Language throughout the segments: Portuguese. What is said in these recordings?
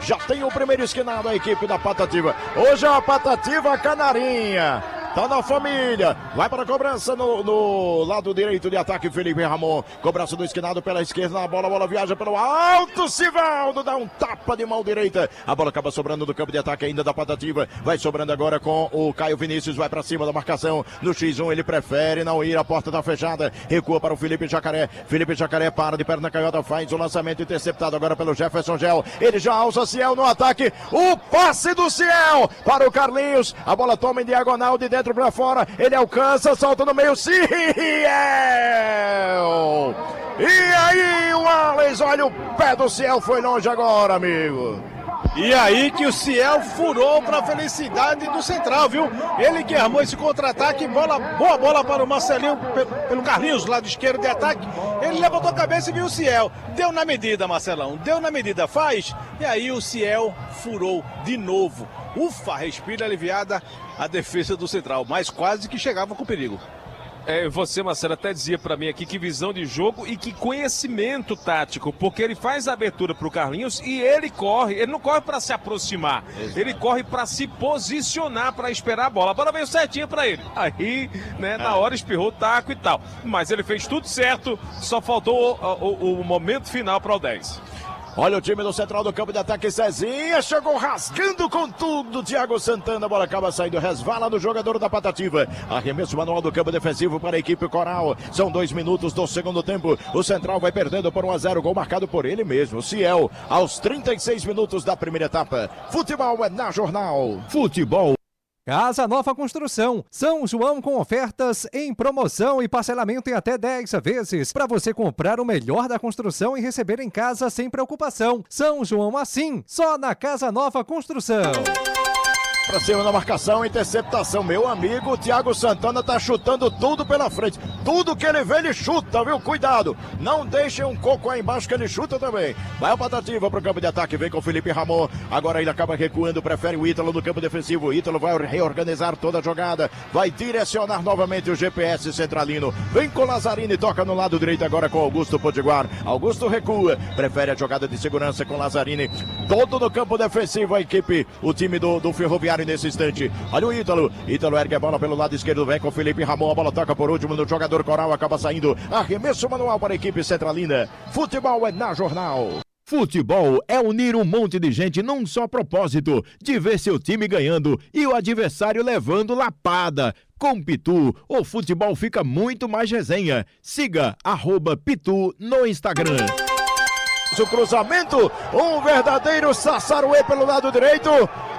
Já tem o primeiro esquinado a equipe da Patativa. Hoje é a Patativa Canarinha. Tá na família, vai para a cobrança no lado direito de ataque, Felipe Ramon, cobrança do esquinado pela esquerda, a bola viaja pelo alto, Sivaldo dá um tapa de mão direita, a bola acaba sobrando do campo de ataque ainda da Patativa, vai sobrando agora com o Caio Vinícius, vai para cima da marcação, no X1 ele prefere não ir, a porta tá fechada, recua para o Felipe Jacaré para de perna canhota, faz o lançamento interceptado agora pelo Jefferson Gel, ele já alça Ciel no ataque, o passe do Ciel para o Carlinhos, a bola toma em diagonal de dentro para fora, ele alcança, solta no meio, Ciel! E aí o Alex, olha o pé do Ciel, foi longe agora, amigo. E aí que o Ciel furou para a felicidade do Central, viu? Ele que armou esse contra-ataque, boa bola para o Marcelinho, pelo Carlinhos, lado esquerdo de ataque. Ele levantou a cabeça e viu o Ciel. Deu na medida, Marcelão, deu na medida, faz. E aí o Ciel furou de novo. Ufa, respira aliviada a defesa do Central, mas quase que chegava com perigo. Você, Marcelo, até dizia pra mim aqui que visão de jogo e que conhecimento tático, porque ele faz a abertura pro Carlinhos e ele não corre pra se aproximar, ele corre pra se posicionar, pra esperar a bola veio certinha pra ele, aí, né, na hora espirrou o taco e tal, mas ele fez tudo certo, só faltou o momento final para o 10. Olha o time do central do campo de ataque, Cezinha, chegou rasgando com tudo, Thiago Santana, a bola acaba saindo, resvala do jogador da Patativa, arremesso manual do campo defensivo para a equipe Coral, são 2 minutos do segundo tempo, o central vai perdendo por 1-0, gol marcado por ele mesmo, Ciel, aos 36 minutos da primeira etapa, futebol é na Jornal. Futebol. Casa Nova Construção, São João com ofertas em promoção e parcelamento em até 10 vezes, para você comprar o melhor da construção e receber em casa sem preocupação. São João assim, só na Casa Nova Construção. Pra cima da marcação, interceptação, meu amigo, o Thiago Santana tá chutando tudo pela frente, tudo que ele vê ele chuta, viu, cuidado, não deixem um coco aí embaixo que ele chuta também, vai a Patativa pro campo de ataque, vem com o Felipe Ramon, agora ele acaba recuando, prefere o Ítalo no campo defensivo, o Ítalo vai reorganizar toda a jogada, vai direcionar novamente o GPS centralino, vem com o Lazzarini, toca no lado direito agora com Augusto Potiguar, Augusto recua, prefere a jogada de segurança com Lazzarini, todo no campo defensivo a equipe, o time do Ferroviário nesse instante, olha o Ítalo ergue a bola pelo lado esquerdo, vem com o Felipe Ramon, a bola toca por último no jogador Coral, acaba saindo, arremesso manual para a equipe centralina, futebol é na Jornal. Futebol é unir um monte de gente num só propósito, de ver seu time ganhando e o adversário levando lapada. Com Pitu, o futebol fica muito mais resenha. Siga @Pitu no Instagram. O cruzamento, um verdadeiro Sassaruê pelo lado direito.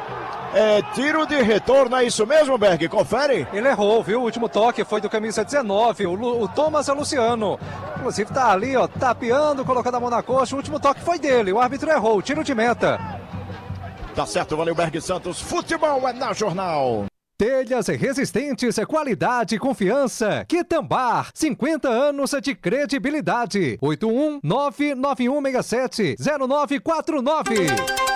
Tiro de retorno, é isso mesmo, Berg? Confere. Ele errou, viu? O último toque foi do camisa 19, o Thomas Luciano. Inclusive tá ali, ó, tapeando, colocando a mão na coxa. O último toque foi dele, o árbitro errou, tiro de meta. Tá certo, valeu, Berg Santos. Futebol é na Jornal. Telhas resistentes, qualidade e confiança. Quitambar, 50 anos de credibilidade. 81991670949.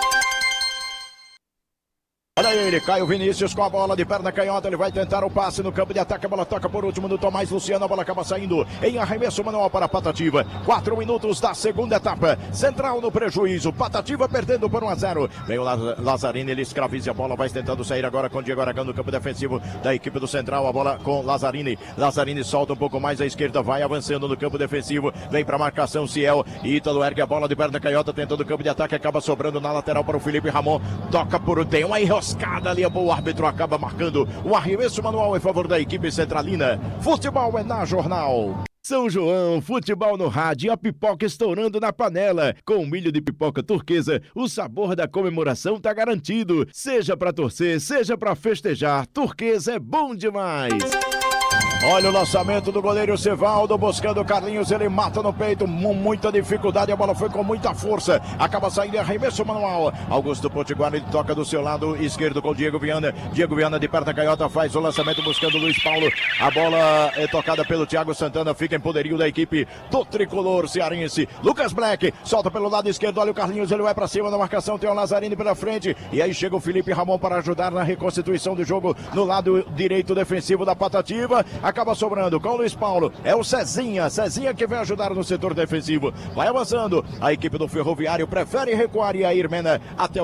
Olha ele, Caio Vinícius com a bola de perna canhota, ele vai tentar o passe no campo de ataque, a bola toca por último do Tomás Luciano, a bola acaba saindo em arremesso manual para a Patativa, 4 minutos da segunda etapa, Central no prejuízo, Patativa perdendo por 1-0, vem o Lazzarini, ele escraviza a bola, vai tentando sair agora com o Diego Aragão no campo defensivo da equipe do Central, a bola com Lazzarini solta um pouco mais à esquerda, vai avançando no campo defensivo, vem para a marcação Ciel, Ítalo ergue a bola de perna canhota, tentando o campo de ataque, acaba sobrando na lateral para o Felipe Ramon, toca por tem uma enroscada ali, o árbitro acaba marcando o arremesso manual em favor da equipe centralina. Futebol é na Jornal. São João, futebol no rádio, a pipoca estourando na panela. Com milho de pipoca turquesa, o sabor da comemoração tá garantido. Seja pra torcer, seja pra festejar, turquesa é bom demais. Olha o lançamento do goleiro Sivaldo, buscando o Carlinhos, ele mata no peito, muita dificuldade, a bola foi com muita força, acaba saindo arremesso manual, Augusto Potiguar, ele toca do seu lado esquerdo com Diego Viana de perna canhota, faz o lançamento buscando o Luiz Paulo, a bola é tocada pelo Thiago Santana, fica em poderio da equipe do tricolor cearense, Lucas Black, solta pelo lado esquerdo, olha o Carlinhos, ele vai pra cima da marcação, tem o Lazzarini pela frente, e aí chega o Felipe Ramon para ajudar na reconstituição do jogo no lado direito defensivo da Patativa, acaba sobrando com o Luiz Paulo, é o Cezinha que vem ajudar no setor defensivo, vai avançando, a equipe do Ferroviário prefere recuar e a Irmena até o